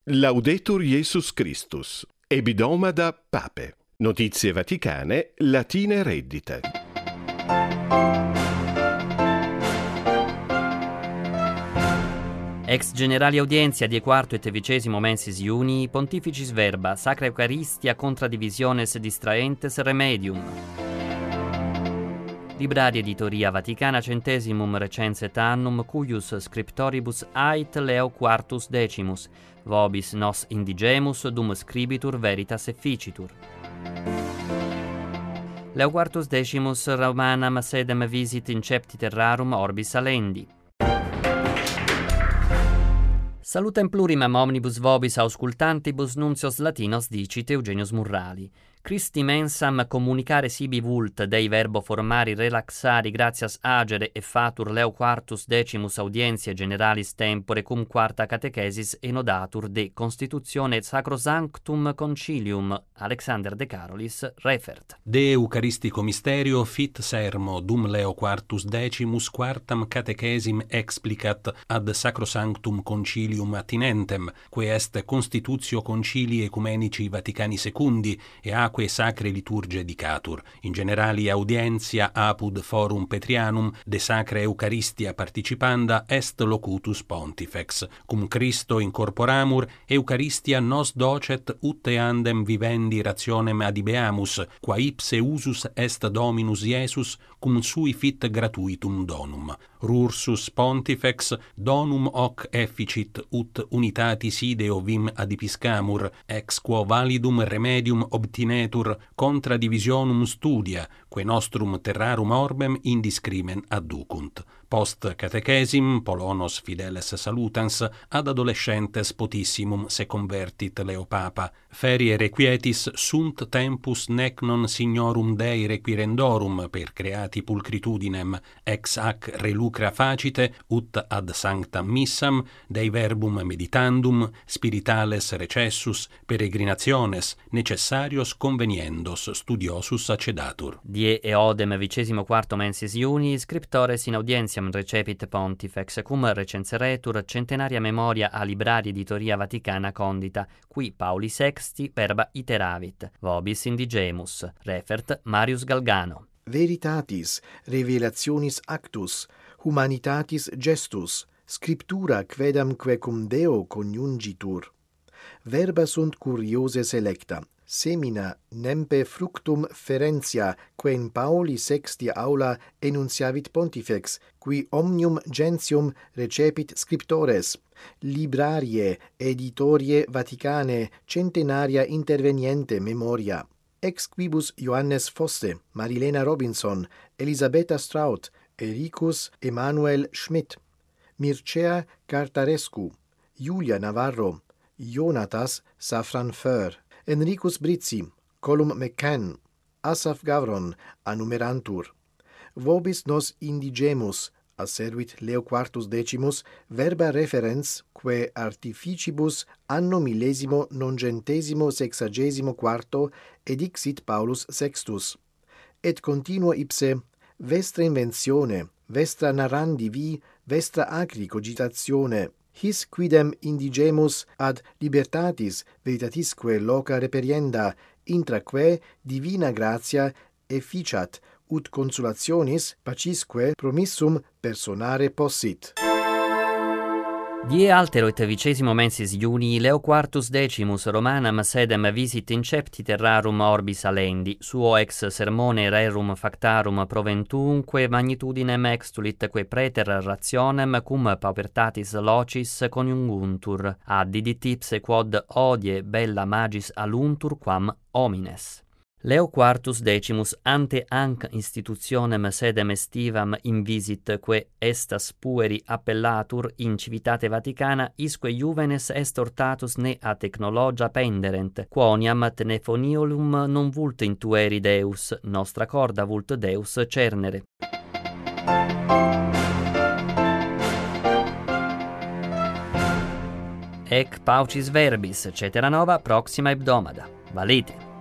Laudetur Jesus Christus. Ebidomada Pape. Notizie vaticane, latine reddite. Ex generali audienzia die quarto et vicesimo mensis iuni, pontificis verba, sacra Eucharistia contra divisiones distraentes remedium. Libraria Editoria Vaticana centesimum recenset annum, cuius scriptoribus ait Leo quartus decimus, vobis nos indigemus dum scribitur veritas efficitur. Leo quartus decimus Romanam sedem visit incepti terrarum orbis alendi. Salutem plurimam omnibus vobis auscultantibus nuncios latinos dicit Eugenius Murrali. Christi mensam communicare sibi vult Dei verbo formari relaxari gratias agere e fatur Leo quartus decimus audientiae generalis tempore cum quarta catechesis enodatur de Constitutione et Sacrosanctum Concilium Alexander de Carolis refert. De Eucharistico Mysterio fit sermo dum Leo quartus decimus quartam catechesim explicat ad Sacrosanctum Concilium attinentem, que est Constitutio Concilii Ecumenici Vaticani Secundi e aque sacre liturgie dicatur. In generali audientia apud forum Petrianum de sacra Eucharistia participanda est locutus pontifex. Cum Christo incorporamur, Eucharistia nos docet ut eandem vivendi rationem adibeamus, qua ipse usus est Dominus Iesus, cum sui fit gratuitum donum. Rursus pontifex donum hoc efficit ut unitatis ideo vim adipiscamur, ex quo validum remedium obtinetur contra divisionum studia, que nostrum terrarum orbem indiscrimen adducunt. Post catechesim, Polonos fideles salutans, ad adolescentes potissimum se convertit Leo Papa. Ferie requietis sunt tempus nec non signorum Dei requirendorum per creati pulcritudinem, ex hac relucra facite, ut ad sanctam missam, Dei verbum meditandum, spiritales recessus, peregrinationes, necessarios conveniendos studiosus accedatur. Die eodem vicesimo quarto mensis iuni, scriptores in audientiam recepit pontifex, cum recenseretur centenaria memoria a Libraria Editoria Vaticana condita, qui Pauli Sexti verba iteravit, vobis indigemus, refert Marius Galgano. Veritatis, revelationis actus, humanitatis gestus, scriptura quedamque cum Deo coniungitur. Verba sunt curiose selecta, semina nempe fructum ferentia, que in Pauli sexti aula enunciavit pontifex, qui omnium gentium recepit scriptores, librarie, editorie Vaticane, centenaria interveniente memoria. Ex quibus Johannes Fosse, Marilena Robinson, Elisabetta Straut, Ericus Emanuel Schmidt, Mircea Cartarescu, Julia Navarro, Jonatas Safran Föhr, Enricus Brizzi, Colum McCann, Asaph Gavron, annumerantur. Vobis nos indigemus, asservit Leo quartus decimus, verba referens, que artificibus anno millesimo nongentesimo sexagesimo quarto edixit Paulus Sextus. Et continua ipse, vestra inventione, vestra narrandi vi, vestra acri cogitatione, his quidem indigemus ad libertatis veritatisque loca reperienda, intraque divina gratia efficiat, ut consolationis pacisque promissum personare possit. Die altero et vicesimo mensis iuni, Leo quartus decimus Romanam sedem visit incepti terrarum orbis alendi, suo ex sermone rerum factarum proventunque magnitudinem extulit que praeter rationem cum paupertatis locis coniunguntur, addidit ipse quod odie bella magis aluntur quam homines. Leo quartus decimus ante anc institutionem sedem estivam invisit, que estas pueri appellatur in civitate Vaticana, isque juvenes est ortatus ne a technologia penderent, quoniam tenefoniolum non vult intueri Deus, nostra corda vult Deus cernere. Ec paucis verbis, cetera nova proxima hebdomada. Valete.